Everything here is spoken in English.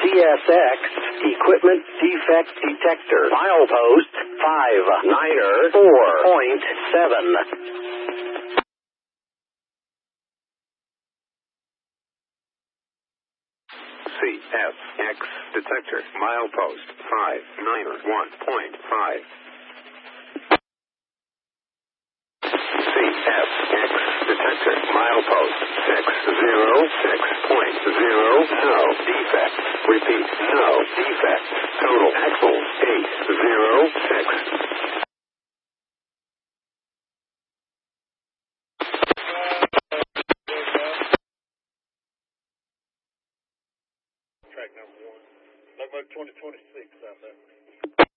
CSX Equipment Defect Detector. Milepost 594.7. CSX detector, milepost 591.5. CSX detector, milepost 606.0, no defect. Repeat, no defect. Total axles 806.